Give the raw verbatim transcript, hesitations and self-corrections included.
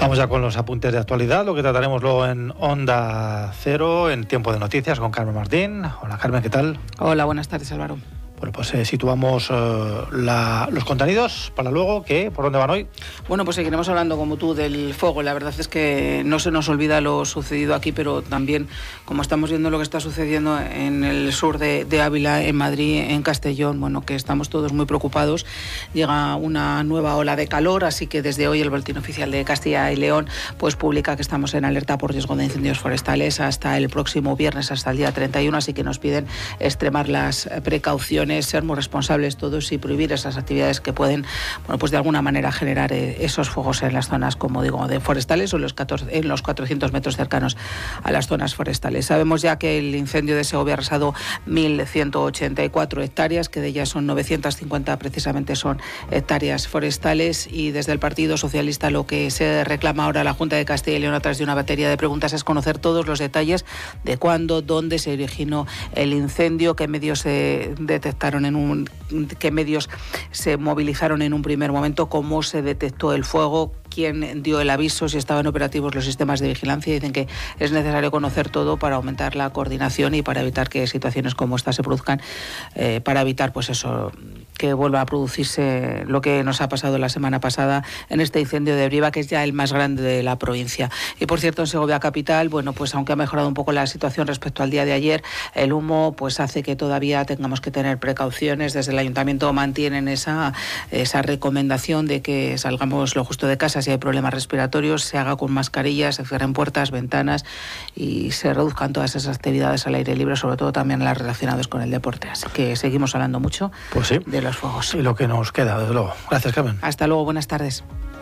Vamos ya con los apuntes de actualidad, lo que trataremos luego en Onda Cero, en Tiempo de Noticias, con Carmen Martín. Hola Carmen, ¿qué tal? Hola, buenas tardes, Álvaro. Bueno, pues eh, situamos eh, la, los contenidos para luego, ¿qué? ¿Por dónde van hoy? Bueno, pues seguiremos hablando, como tú, del fuego. La verdad es que no se nos olvida lo sucedido aquí, pero también, como estamos viendo lo que está sucediendo en el sur de, de Ávila, en Madrid, en Castellón, bueno, que estamos todos muy preocupados. Llega una nueva ola de calor, así que desde hoy el Boletín Oficial de Castilla y León pues publica que estamos en alerta por riesgo de incendios forestales hasta el próximo viernes, hasta el día treinta y uno, así que nos piden extremar las precauciones, ser muy responsables todos y prohibir esas actividades que pueden, bueno, pues de alguna manera generar eh, esos fuegos en las zonas, como digo, de forestales o en los, catorce, en los cuatrocientos metros cercanos a las zonas forestales. Sabemos ya que el incendio de Segovia ha arrasado mil ciento ochenta y cuatro hectáreas, que de ellas son novecientos cincuenta precisamente son hectáreas forestales, y desde el Partido Socialista lo que se reclama ahora a la Junta de Castilla y León a través de una batería de preguntas es conocer todos los detalles de cuándo, dónde se originó el incendio, qué medios se detectaron en un, qué medios se movilizaron en un primer momento, cómo se detectó el fuego, quién dio el aviso, si estaban operativos los sistemas de vigilancia. Dicen que es necesario conocer todo para aumentar la coordinación y para evitar que situaciones como esta se produzcan, eh, para evitar pues eso, que vuelva a producirse lo que nos ha pasado la semana pasada en este incendio de Briva, que es ya el más grande de la provincia. Y por cierto, en Segovia capital, bueno, pues aunque ha mejorado un poco la situación respecto al día de ayer, el humo pues hace que todavía tengamos que tener precauciones. Desde el ayuntamiento mantienen esa, esa recomendación de que salgamos lo justo de casa. Si hay problemas respiratorios, se haga con mascarillas, se cierren puertas, ventanas y se reduzcan todas esas actividades al aire libre, sobre todo también las relacionadas con el deporte. Así que seguimos hablando mucho pues sí. de los fuegos. Y lo que nos queda, desde luego. Gracias, Carmen. Hasta luego, buenas tardes.